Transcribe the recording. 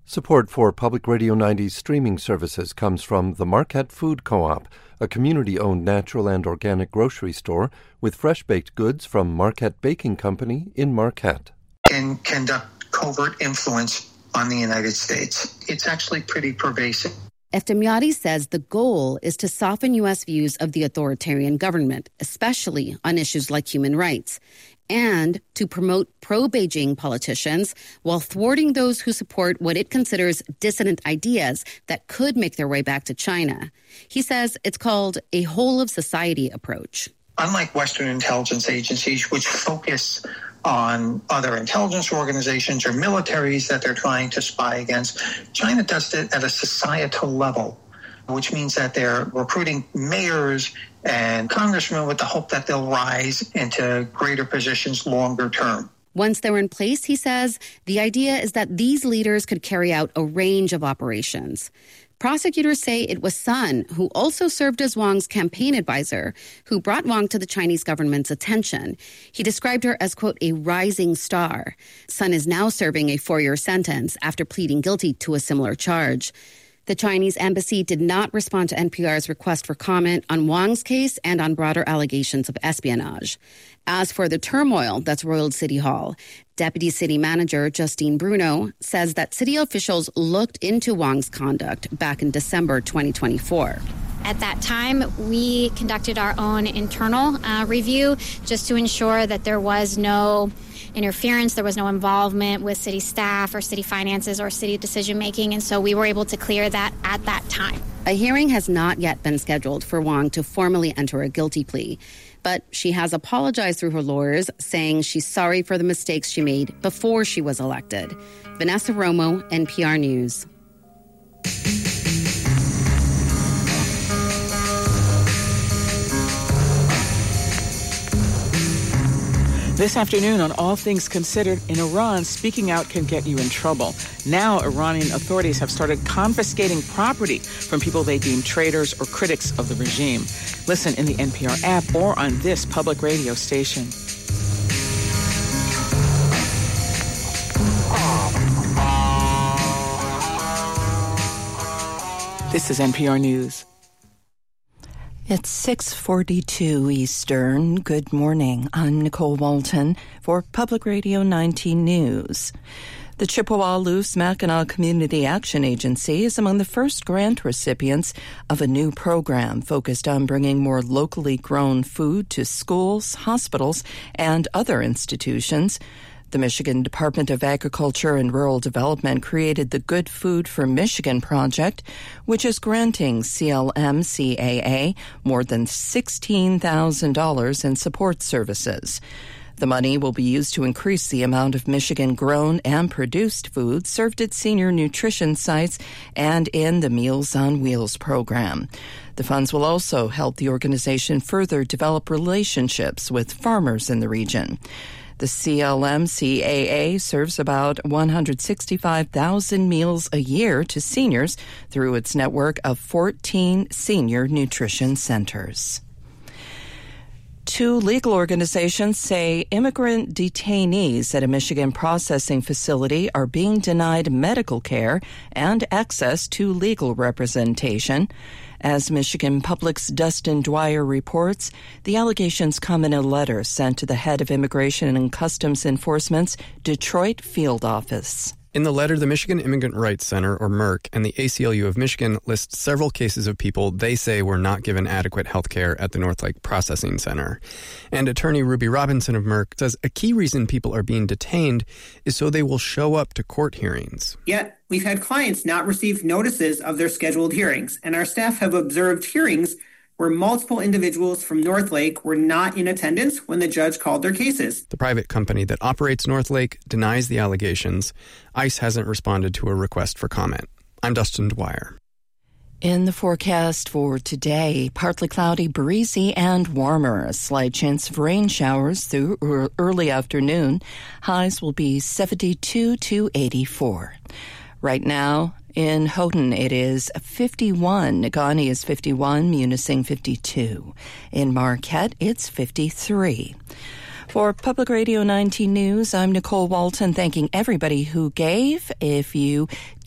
Support for Public Radio 90's streaming services comes from the Marquette Food Co-op, a community-owned natural and organic grocery store with fresh-baked goods from Marquette Baking Company in Marquette. Can conduct covert influence on the United States. It's actually pretty pervasive. Eftemyari says the goal is to soften U.S. views of the authoritarian government, especially on issues like human rights, and to promote pro-Beijing politicians while thwarting those who support what it considers dissident ideas that could make their way back to China. He says it's called a whole-of-society approach. Unlike Western intelligence agencies, which focus on other intelligence organizations or militaries that they're trying to spy against, China does it at a societal level, which means that they're recruiting mayors and congressmen with the hope that they'll rise into greater positions longer term. Once they're in place, he says, the idea is that these leaders could carry out a range of operations. Prosecutors say it was Sun, who also served as Wang's campaign advisor, who brought Wang to the Chinese government's attention. He described her as, quote, a rising star. Sun is now serving a 4-year sentence after pleading guilty to a similar charge. The Chinese embassy did not respond to NPR's request for comment on Wang's case and on broader allegations of espionage. As for the turmoil that's roiled City Hall, Deputy City Manager Justine Bruno says that city officials looked into Wang's conduct back in December 2024. At that time, we conducted our own internal review just to ensure that there was no interference, there was no involvement with city staff or city finances or city decision-making, and so we were able to clear that at that time. A hearing has not yet been scheduled for Wang to formally enter a guilty plea, but she has apologized through her lawyers, saying she's sorry for the mistakes she made before she was elected. Vanessa Romo, NPR News. This afternoon on All Things Considered, in Iran, speaking out can get you in trouble. Now, Iranian authorities have started confiscating property from people they deem traitors or critics of the regime. Listen in the NPR app or on this public radio station. This is NPR News. It's 6:42 Eastern. Good morning. I'm Nicole Walton for Public Radio 19 News. The Chippewa-Loos-Mackinac Community Action Agency is among the first grant recipients of a new program focused on bringing more locally grown food to schools, hospitals, and other institutions. The Michigan Department of Agriculture and Rural Development created the Good Food for Michigan project, which is granting CLM-CAA more than $16,000 in support services. The money will be used to increase the amount of Michigan-grown and produced food served at senior nutrition sites and in the Meals on Wheels program. The funds will also help the organization further develop relationships with farmers in the region. The CLM-CAA serves about 165,000 meals a year to seniors through its network of 14 senior nutrition centers. Two legal organizations say immigrant detainees at a Michigan processing facility are being denied medical care and access to legal representation. As Michigan Public's Dustin Dwyer reports, the allegations come in a letter sent to the head of Immigration and Customs Enforcement's Detroit field office. In the letter, the Michigan Immigrant Rights Center, or MERC, and the ACLU of Michigan list several cases of people they say were not given adequate health care at the North Lake Processing Center. And attorney Ruby Robinson of MERC says a key reason people are being detained is so they will show up to court hearings. Yet, we've had clients not receive notices of their scheduled hearings, and our staff have observed hearings where multiple individuals from North Lake were not in attendance when the judge called their cases. The private company that operates North Lake denies the allegations. ICE hasn't responded to a request for comment. I'm Dustin Dwyer. In the forecast for today, partly cloudy, breezy, and warmer. A slight chance of rain showers through early afternoon. Highs will be 72 to 84. Right now, in Houghton, it is 51. Negaunee is 51. Munising, 52. In Marquette, it's 53. For Public Radio 19 News, I'm Nicole Walton, thanking everybody who gave. If you